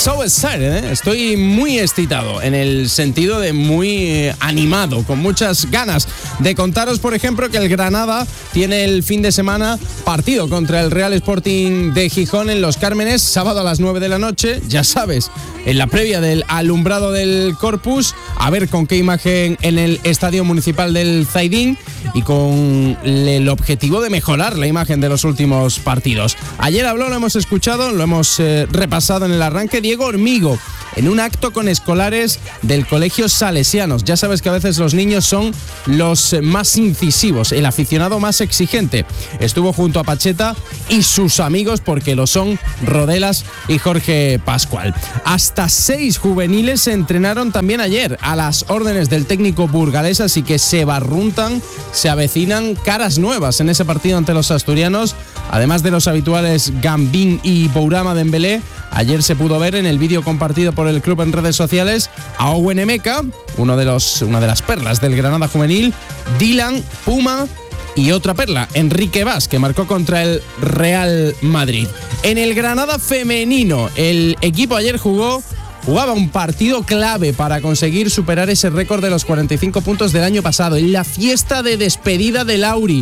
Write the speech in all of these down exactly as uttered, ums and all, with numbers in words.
so excited, ¿eh? Estoy muy excitado, en el sentido de muy eh, animado, con muchas ganas de contaros, por ejemplo, que el Granada tiene el fin de semana partido contra el Real Sporting de Gijón en Los Cármenes, sábado a las nueve de la noche, ya sabes, en la previa del alumbrado del Corpus, a ver con qué imagen en el Estadio Municipal del Zaidín y con el objetivo de mejorar la imagen de los últimos partidos. Ayer habló, lo hemos escuchado, lo hemos eh, repasado en el arranque, Diego Hormigo, en un acto con escolares del Colegio Salesianos. Ya sabes que a veces los niños son los más incisivos, el aficionado más exigente. Estuvo junto a Pacheta y sus amigos, porque lo son Rodelas y Jorge Pascual. Hasta seis juveniles se entrenaron también ayer a las órdenes del técnico burgalés, así que se barruntan, se avecinan caras nuevas en ese partido ante los asturianos. Además de los habituales Gambín y Bourama Dembélé, ayer se pudo ver en el vídeo compartido por el club en redes sociales a Owen Emeka, uno de los, una de las perlas del Granada juvenil, Dylan, Puma y otra perla, Enrique Bas, que marcó contra el Real Madrid. En el Granada femenino, el equipo ayer jugó Jugaba un partido clave para conseguir superar ese récord de los cuarenta y cinco puntos del año pasado, en la fiesta de despedida de Lauri,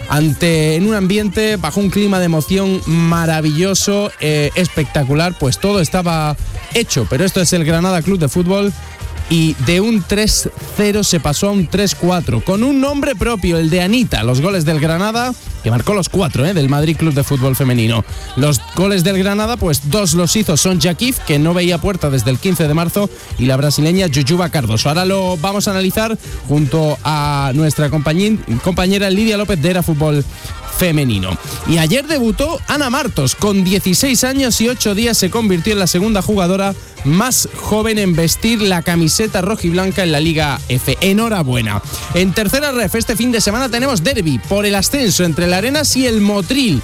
ante en un ambiente, bajo un clima de emoción maravilloso, eh, espectacular, pues todo estaba hecho. Pero esto es el Granada Club de Fútbol, y de un tres cero se pasó a un tres cuatro, con un nombre propio, el de Anita. Los goles del Granada, que marcó los cuatro ¿eh? del Madrid Club de Fútbol femenino. Los goles del Granada, pues dos los hizo Sonja Kif, que no veía puerta desde el quince de marzo, y la brasileña Jujuba Cardoso. Ahora lo vamos a analizar junto a nuestra compañera Lidia López de Era Fútbol femenino. Y ayer debutó Ana Martos, con dieciséis años y ocho días se convirtió en la segunda jugadora más joven en vestir la camiseta rojiblanca en la Liga F. Enhorabuena. En tercera ref este fin de semana tenemos derbi por el ascenso entre el Arenas y el Motril.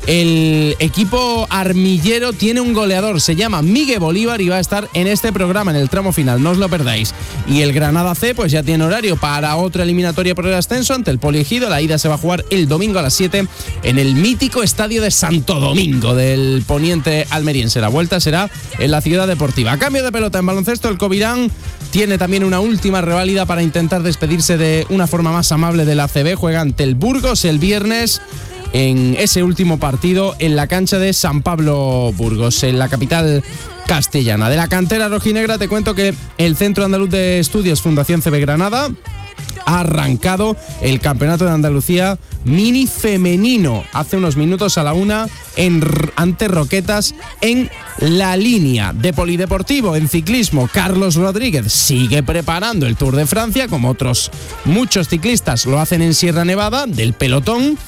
El equipo armillero tiene un goleador, se llama Miguel Bolívar, y va a estar en este programa, en el tramo final, no os lo perdáis. Y el Granada C pues ya tiene horario para otra eliminatoria por el ascenso ante el Poliegido. La ida se va a jugar el domingo a las siete en el mítico estadio de Santo Domingo del poniente almeriense. La vuelta será en la Ciudad Deportiva. A cambio de pelota en baloncesto, el Covirán tiene también una última reválida para intentar despedirse de una forma más amable del A C B. Juega ante el Burgos el viernes, en ese último partido en la cancha de San Pablo Burgos, en la capital castellana. De la cantera rojinegra te cuento que el Centro Andaluz de Estudios Fundación C B Granada ha arrancado el Campeonato de Andalucía Mini Femenino hace unos minutos a la una en, ante Roquetas en La Línea. De polideportivo, en ciclismo, Carlos Rodríguez sigue preparando el Tour de Francia, como otros muchos ciclistas lo hacen en Sierra Nevada, del pelotón.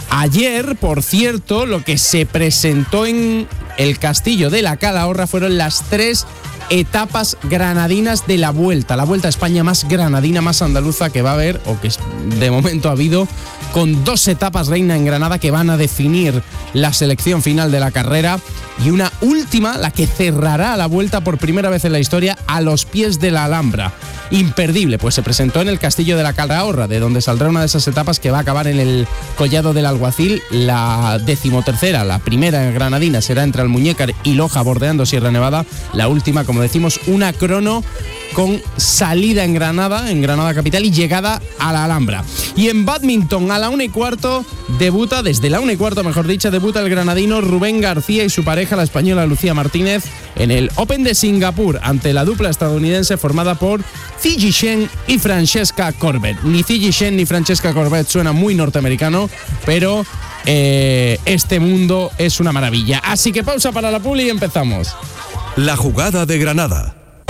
Ayer, por cierto, lo que se presentó en el Castillo de la Calahorra fueron las tres etapas granadinas de la Vuelta. La Vuelta a España más granadina, más andaluza que va a haber, o que de momento ha habido, con dos etapas reina en Granada que van a definir la selección final de la carrera, y una última, la que cerrará la Vuelta por primera vez en la historia, a los pies de la Alhambra. Imperdible, pues se presentó en el Castillo de la Calahorra, de donde saldrá una de esas etapas que va a acabar en el Collado del Alguacil. La decimotercera, la primera granadina, será entre Almuñécar y Loja, bordeando Sierra Nevada. La última, como decimos, una crono con salida en Granada, en Granada capital, y llegada a la Alhambra. Y en bádminton, a la una y cuarto, debuta, desde la una y cuarto, mejor dicho, debuta el granadino Rubén García y su pareja, la española Lucía Martínez, en el Open de Singapur, ante la dupla estadounidense formada por Ziyi Shen y Francesca Corbett. Ni Ziyi Shen ni Francesca Corbett suena muy norteamericano, pero eh, este mundo es una maravilla. Así que pausa para la publi y empezamos. La jugada de Granada.